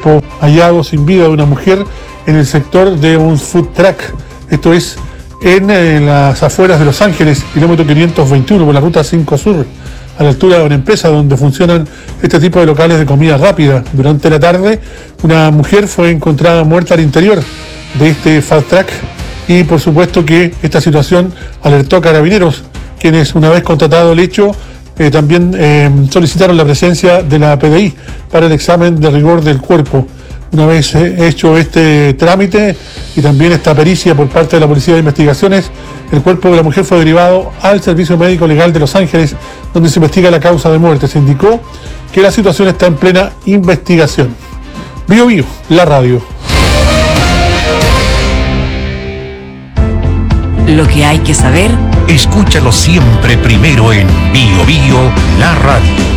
cuerpo hallado sin vida de una mujer en el sector de un food truck. Esto es en las afueras de Los Ángeles, kilómetro 521 por la ruta 5 Sur, a la altura de una empresa donde funcionan este tipo de locales de comida rápida. Durante la tarde, una mujer fue encontrada muerta al interior de este food truck y por supuesto que esta situación alertó a Carabineros, quienes una vez constatado el hecho también solicitaron la presencia de la PDI para el examen de rigor del cuerpo. Una vez hecho este trámite y también esta pericia por parte de la Policía de Investigaciones, el cuerpo de la mujer fue derivado al Servicio Médico Legal de Los Ángeles, donde se investiga la causa de muerte. Se indicó que la situación está en plena investigación. Bio Bio, la radio. Lo que hay que saber, escúchalo siempre primero en Bio Bio, la radio.